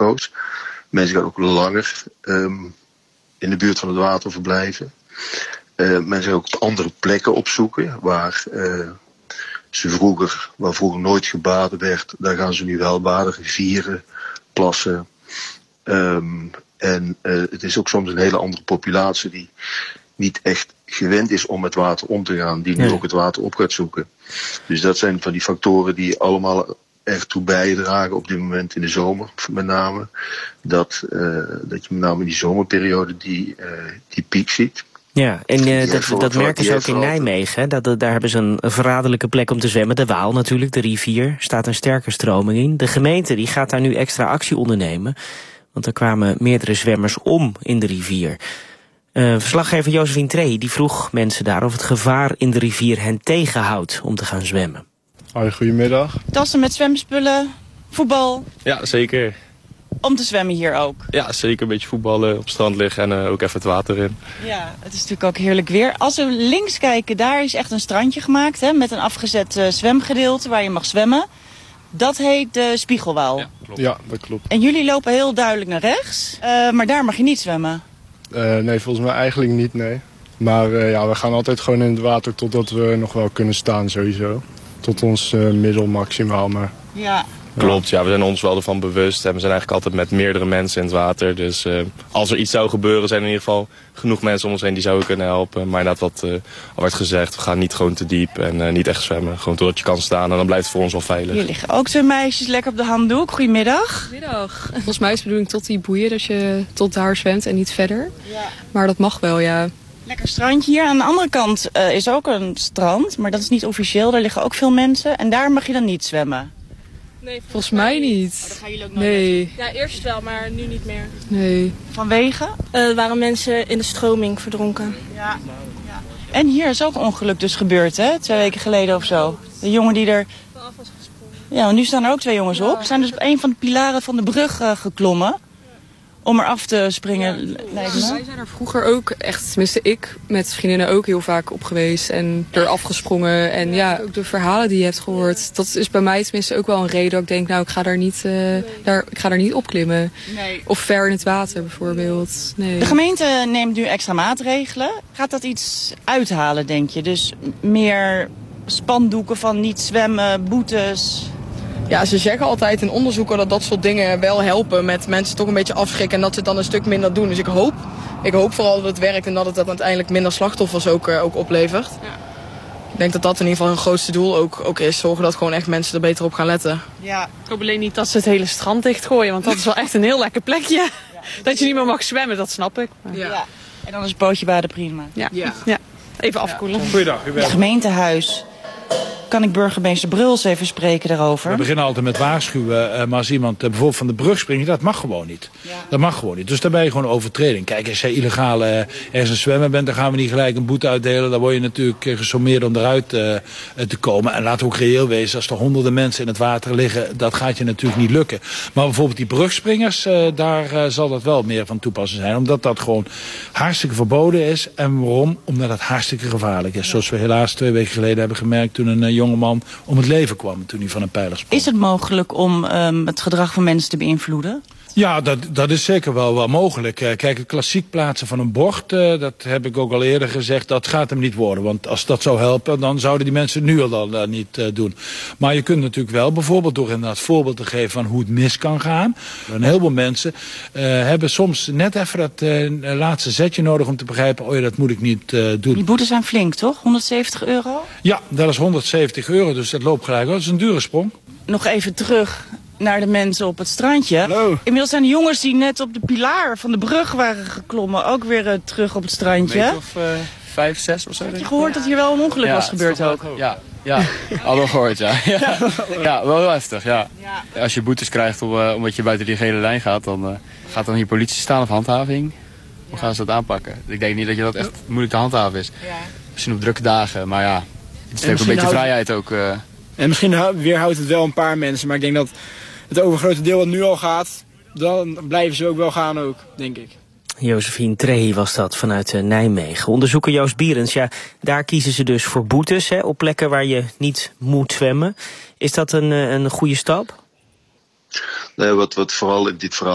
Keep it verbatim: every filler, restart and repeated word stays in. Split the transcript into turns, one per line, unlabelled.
risico's. Mensen gaan ook langer um, in de buurt van het water verblijven. Uh, mensen gaan ook op andere plekken opzoeken waar uh, ze vroeger, waar vroeger nooit gebaden werd, daar gaan ze nu wel baden, rivieren, plassen. Um, en uh, het is ook soms een hele andere populatie die niet echt gewend is om met water om te gaan, die nu nee. ook het water op gaat zoeken. Dus dat zijn van die factoren die allemaal ertoe bijdragen op dit moment in de zomer, met name, dat, uh, dat je met name in die zomerperiode die, uh, die piek ziet.
Ja, en uh, dat, dat merken ze ook in Nijmegen. Hè? Dat, daar hebben ze een verraderlijke plek om te zwemmen. De Waal natuurlijk, de rivier, staat een sterke stroming in. De gemeente die gaat daar nu extra actie ondernemen. Want er kwamen meerdere zwemmers om in de rivier. Uh, verslaggever Josephine Trey die vroeg mensen daar of het gevaar in de rivier hen tegenhoudt om te gaan zwemmen.
Hoi, goedemiddag.
Tassen met zwemspullen, voetbal.
Ja, zeker.
Om te zwemmen hier ook?
Ja, zeker. Een beetje voetballen, op het strand liggen en uh, ook even het water in.
Ja, het is natuurlijk ook heerlijk weer. Als we links kijken, daar is echt een strandje gemaakt, hè, met een afgezet uh, zwemgedeelte waar je mag zwemmen. Dat heet de Spiegelwaal.
Ja, klopt.
Ja, dat klopt.
En jullie lopen heel duidelijk naar rechts, uh, maar daar mag je niet zwemmen.
Uh, nee, volgens mij eigenlijk niet, nee. Maar uh, ja, we gaan altijd gewoon in het water totdat we nog wel kunnen staan sowieso. Tot ons uh, middel maximaal, maar...
Ja.
Klopt, ja, we zijn ons wel ervan bewust. En we zijn eigenlijk altijd met meerdere mensen in het water. Dus uh, als er iets zou gebeuren, zijn er in ieder geval genoeg mensen om ons heen die zouden kunnen helpen. Maar inderdaad, wat uh, al werd gezegd, we gaan niet gewoon te diep en uh, niet echt zwemmen. Gewoon totdat je kan staan en dan blijft het voor ons wel veilig.
Hier liggen ook twee meisjes lekker op de handdoek. Goedemiddag.
Goedemiddag. Volgens mij is de bedoeling tot die boeien, dat je tot daar zwemt en niet verder.
Ja. Maar
dat mag wel, ja.
Lekker strandje hier. Aan de andere kant uh, is ook een strand, maar dat is niet officieel. Daar liggen ook veel mensen en daar mag je dan niet zwemmen.
Nee, volgens mij niet.
Oh, daar gaan jullie ook nooit
nee.
Ja, eerst wel, maar nu niet meer.
Nee.
Vanwege?
Uh, er waren mensen in de stroming verdronken.
Ja. Ja. En hier is ook een ongeluk dus gebeurd, hè? Twee weken geleden of zo. De jongen die er...
Vanaf was gesprongen.
Ja, maar nu staan er ook twee jongens op. Ze zijn dus op een van de pilaren van de brug uh, geklommen. Om er af te springen,
ja.
lijkt me.
Wij zijn er vroeger ook echt, tenminste ik, met vriendinnen ook heel vaak op geweest. En er afgesprongen. En ja, ook de verhalen die je hebt gehoord. Dat is bij mij tenminste ook wel een reden dat ik denk, nou, ik ga daar niet, uh, daar, ik ga daar niet opklimmen.
Nee.
Of ver in het water bijvoorbeeld. Nee.
De gemeente neemt nu extra maatregelen. Gaat dat iets uithalen, denk je? Dus meer spandoeken van niet zwemmen, boetes...
Ja, ze zeggen altijd in onderzoeken dat dat soort dingen wel helpen met mensen toch een beetje afschrikken en dat ze het dan een stuk minder doen. Dus ik hoop, ik hoop vooral dat het werkt en dat het dan uiteindelijk minder slachtoffers ook, uh, ook oplevert. Ja. Ik denk dat dat in ieder geval hun grootste doel ook, ook is. Zorgen dat gewoon echt mensen er beter op gaan letten.
Ja.
Ik hoop alleen niet dat ze het hele strand dichtgooien, want dat is wel echt een heel lekker plekje. Ja. Dat je niet meer mag zwemmen, dat snap ik. Maar...
Ja. Ja. En dan is het bootje baden prima.
Ja. Ja. Ja. Even afkoelen. Ja.
Goeiedag.
Het gemeentehuis. Kan ik burgemeester Bruls even spreken daarover?
We beginnen altijd met waarschuwen. Maar als iemand bijvoorbeeld van de brug springt, dat mag gewoon niet. Ja. Dat mag gewoon niet. Dus daar ben je gewoon overtreding. Kijk, als jij illegaal uh, ergens aan zwemmen bent, dan gaan we niet gelijk een boete uitdelen. Dan word je natuurlijk gesommeerd om eruit uh, te komen. En laten we ook reëel wezen, als er honderden mensen in het water liggen, dat gaat je natuurlijk niet lukken. Maar bijvoorbeeld die brugspringers, uh, daar uh, zal dat wel meer van toepassing zijn. Omdat dat gewoon hartstikke verboden is. En waarom? Omdat het hartstikke gevaarlijk is. Ja. Zoals we helaas twee weken geleden hebben gemerkt toen een uh, jongeman om het leven kwam toen hij van een pijler sprong.
Is het mogelijk om um, het gedrag van mensen te beïnvloeden?
Ja, dat, dat is zeker wel, wel mogelijk. Kijk, het klassiek plaatsen van een bord, uh, dat heb ik ook al eerder gezegd, dat gaat hem niet worden. Want als dat zou helpen, dan zouden die mensen nu al dan uh, niet uh, doen. Maar je kunt natuurlijk wel, bijvoorbeeld door inderdaad voorbeeld te geven van hoe het mis kan gaan. Een heleboel mensen uh, hebben soms net even dat uh, laatste zetje nodig om te begrijpen, oh ja, dat moet ik niet uh, doen.
Die boetes zijn flink, toch? honderdzeventig euro?
Ja, dat is honderdzeventig euro, dus dat loopt gelijk. Dat is een dure sprong.
Nog even terug naar de mensen op het strandje.
Hallo.
Inmiddels zijn de jongens die net op de pilaar van de brug waren geklommen ook weer uh, terug op het strandje.
Een of uh, vijf, zes of zo.
Heb je gehoord dat hier wel een ongeluk
ja,
was gebeurd ook?
Ja, ja. Hadden we gehoord, ja. ja. Ja, wel heel heftig, ja. ja. Als je boetes krijgt om, uh, omdat je buiten die gele lijn gaat, dan uh, gaat dan hier politie staan of handhaving. Hoe gaan ze dat aanpakken? Ik denk niet dat je dat echt moeilijk te handhaven is. Ja. Misschien op drukke dagen, maar ja, het is ook een beetje houdt... vrijheid ook. Uh...
En misschien weerhoudt het wel een paar mensen, maar ik denk dat het overgrote deel wat nu al gaat, dan blijven ze ook wel gaan ook, denk ik.
Josephine Trey was dat vanuit uh, Nijmegen. Onderzoeker Joost Bierens, ja, daar kiezen ze dus voor boetes, hè, op plekken waar je niet moet zwemmen. Is dat een, een goede stap?
Nee, wat, wat vooral in dit verhaal